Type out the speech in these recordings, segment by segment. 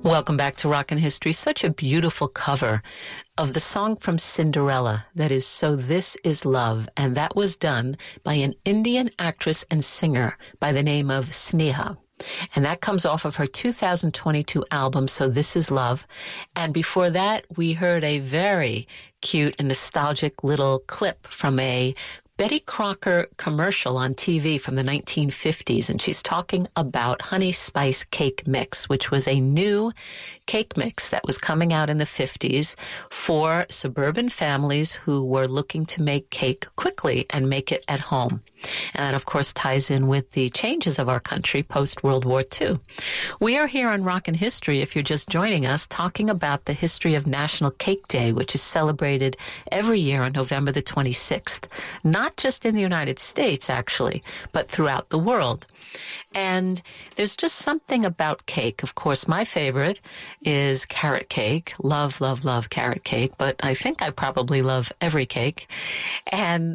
Welcome back to Rockin' History. Such a beautiful cover of the song from Cinderella that is So This Is Love, and that was done by an Indian actress and singer by the name of Sneha. And that comes off of her 2022 album, So This Is Love. And before that, we heard a very cute and nostalgic little clip from a Betty Crocker commercial on TV from the 1950s, and she's talking about Honey Spice Cake Mix, which was a new cake mix that was coming out in the 50s for suburban families who were looking to make cake quickly and make it at home. And that, of course, ties in with the changes of our country post-World War II. We are here on Rockin' History, if you're just joining us, talking about the history of National Cake Day, which is celebrated every year on November the 26th. Not just in the United States, actually, but throughout the world. And there's just something about cake. Of course, my favorite is carrot cake. Love, love, love carrot cake, but I think I probably love every cake. And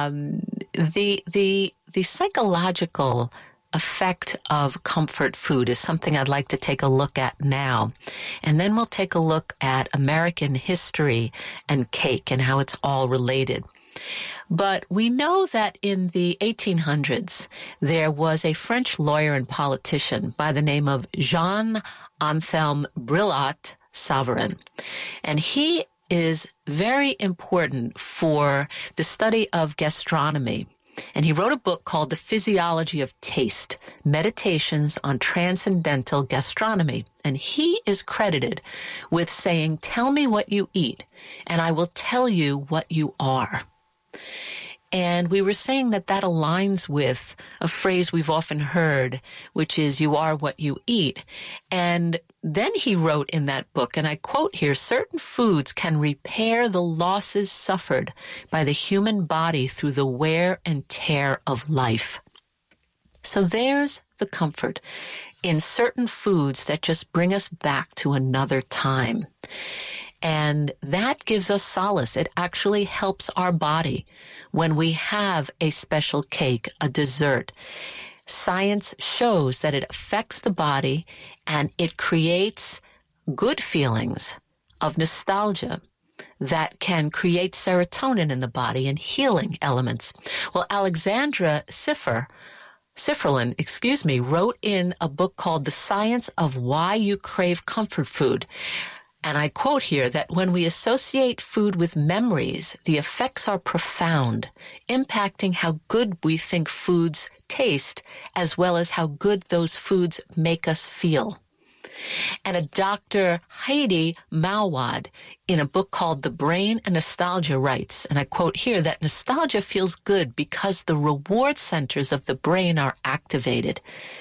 the psychological effect of comfort food is something I'd like to take a look at now. And then we'll take a look at American history and cake and how it's all related. But we know that in the 1800s, there was a French lawyer and politician by the name of Jean-Anthelme Brillat Savarin. And he is very important for the study of gastronomy. And he wrote a book called The Physiology of Taste, Meditations on Transcendental Gastronomy. And he is credited with saying, "Tell me what you eat, and I will tell you what you are." And we were saying that that aligns with a phrase we've often heard, which is, "You are what you eat." And then he wrote in that book, and I quote here, "Certain foods can repair the losses suffered by the human body through the wear and tear of life." So there's the comfort in certain foods that just bring us back to another time. And that gives us solace. It actually helps our body when we have a special cake, a dessert. Science shows that it affects the body and it creates good feelings of nostalgia that can create serotonin in the body and healing elements. Well, Alexandra Sifferlin, wrote in a book called The Science of Why You Crave Comfort Food. And I quote here that when we associate food with memories, the effects are profound, impacting how good we think foods taste, as well as how good those foods make us feel. And a Dr. Heidi Mauwad, in a book called The Brain and Nostalgia, writes, and I quote here, that nostalgia feels good because the reward centers of the brain are activated.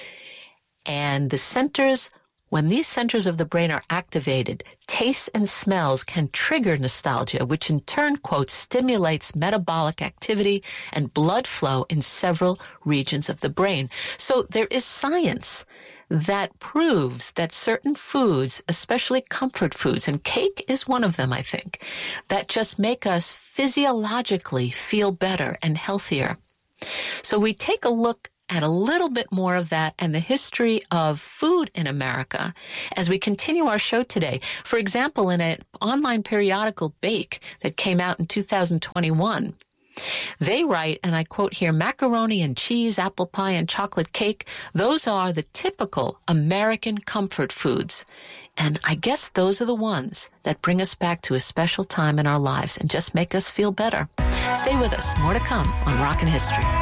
And when these centers of the brain are activated, tastes and smells can trigger nostalgia, which in turn, quote, stimulates metabolic activity and blood flow in several regions of the brain. So there is science that proves that certain foods, especially comfort foods, and cake is one of them, I think, that just make us physiologically feel better and healthier. So we take a look at a little bit more of that and the history of food in America as we continue our show today. For example, in an online periodical, Bake, that came out in 2021, they write, and I quote here, "Macaroni and cheese, apple pie, and chocolate cake, those are the typical American comfort foods. And I guess those are the ones that bring us back to a special time in our lives and just make us feel better." Stay with us. More to come on Rockin' History.